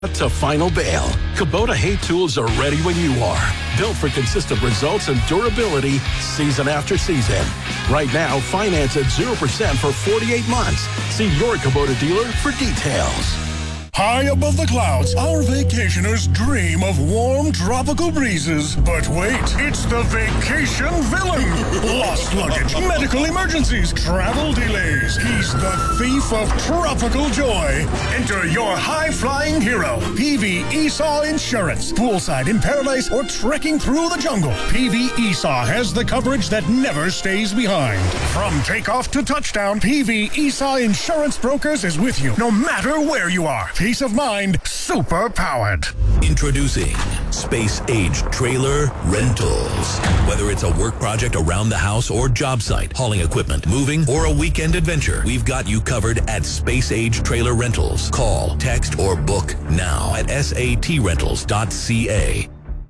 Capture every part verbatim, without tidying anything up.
To final bail. Kubota hay tools are ready when you are. Built for consistent results and durability season after season. Right now, finance at zero percent for forty-eight months. See your Kubota dealer for details. High above the clouds, our vacationers dream of warm tropical breezes. But wait, it's the vacation villain. Lost luggage, medical emergencies, travel delays. He's the thief of tropical joy. Enter your high-flying hero, P V Esau Insurance. Poolside in paradise or trekking through the jungle, P V Esau has the coverage that never stays behind. From takeoff to touchdown, P V Esau Insurance Brokers is with you, no matter where you are. Peace of mind, super powered. Introducing Space Age Trailer Rentals. Whether it's a work project around the house or job site, hauling equipment, moving, or a weekend adventure, we've got you covered at Space Age Trailer Rentals. Call, text, or book now at S A T rentals dot C A.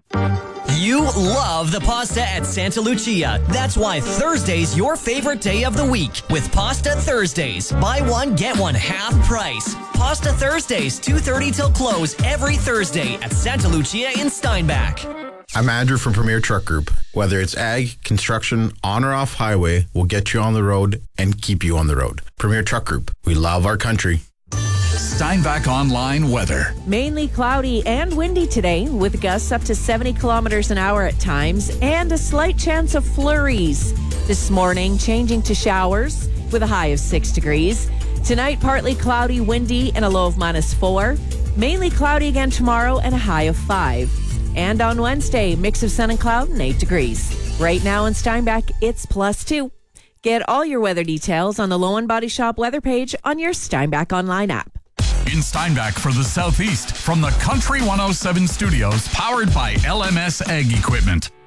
You love the pasta at Santa Lucia. That's why Thursday's your favorite day of the week with Pasta Thursdays. Buy one, get one half price. Pasta Thursdays, two thirty till close every Thursday at Santa Lucia in Steinbach. I'm Andrew from Premier Truck Group. Whether it's ag, construction, on or off highway, we'll get you on the road and keep you on the road. Premier Truck Group. We love our country. Steinbach Online weather. Mainly cloudy and windy today with gusts up to seventy kilometers an hour at times and a slight chance of flurries. This morning, changing to showers with a high of six degrees. Tonight, partly cloudy, windy, and a low of minus four. Mainly cloudy again tomorrow and a high of five. And on Wednesday, mix of sun and cloud and eight degrees. Right now in Steinbach, it's plus two. Get all your weather details on the Lowen Body Shop weather page on your Steinbach Online app. In Steinbach for the Southeast, from the Country one oh seven studios, powered by L M S Ag Equipment.